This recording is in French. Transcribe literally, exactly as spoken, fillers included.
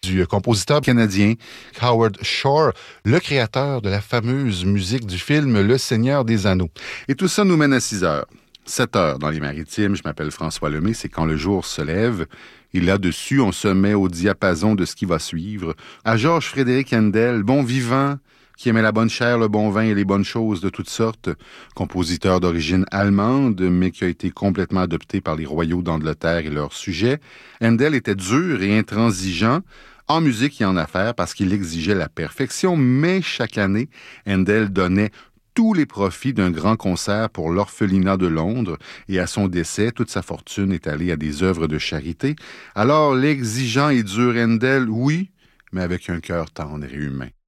du compositeur canadien Howard Shore, le créateur de la fameuse musique du film Le Seigneur des Anneaux. Et tout ça nous mène à six heures. sept heures dans les Maritimes, je m'appelle François Lemay, c'est quand le jour se lève. Et là-dessus, on se met au diapason de ce qui va suivre. À Georges Frédéric Handel, bon vivant, qui aimait la bonne chair, le bon vin et les bonnes choses de toutes sortes, compositeur d'origine allemande, mais qui a été complètement adopté par les royaux d'Angleterre et leurs sujets. Handel était dur et intransigeant, en musique et en affaires, parce qu'il exigeait la perfection, mais chaque année, Handel donnait tous les profits d'un grand concert pour l'orphelinat de Londres, et à son décès, toute sa fortune est allée à des œuvres de charité. Alors, l'exigeant et dur Handel, oui, mais avec un cœur tendre et humain.